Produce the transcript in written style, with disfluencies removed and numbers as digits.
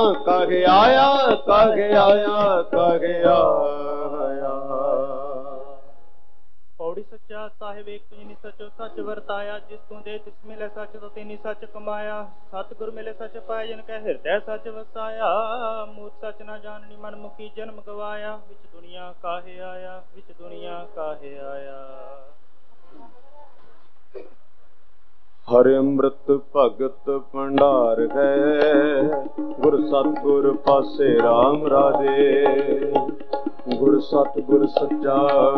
ਕਾਹੇ ਆਇਆ, ਕਾਹੇ ਆਇਆ, ਕਾਹੇ ਆਇਆ। ਪੌੜੀ ਸੱਚਾ ਸਾਹਿਬ ਏਕ ਤੁਝਿ ਸੱਚੋ ਸੱਚ ਵਰਤਾਇਆ, ਜਿਸ ਤੂੰ ਦੇ ਤਿਸ ਮਿਲੇ ਸੱਚ ਤੋ ਤੈਨੀ ਸੱਚ ਕਮਾਇਆ। ਸਤਿਗੁਰ ਮਿਲੇ ਸੱਚ ਪਾਏ, ਜਿਨ ਕੈ ਹਿਰਦੈ ਸੱਚ ਵਸਾਇਆ। ਮੂਰਖ ਸੱਚ ਨਾ ਜਾਣਨੀ, ਮਨ ਮੁਖੀ ਜਨਮ ਗਵਾਇਆ। ਵਿੱਚ ਦੁਨੀਆ ਕਾਹੇ ਆਇਆ, ਵਿੱਚ ਦੁਨੀਆ ਕਾਹੇ ਆਇਆ। ਹਰਿ ਅੰਮ੍ਰਿਤ ਭਗਤ ਭੰਡਾਰ ਹੈ, ਗੁਰ ਸਤਿਗੁਰ ਪਾਸੇ RAM ਰਾਜੇ। ਗੁਰ ਸਤਿਗੁਰ ਸੱਚਾ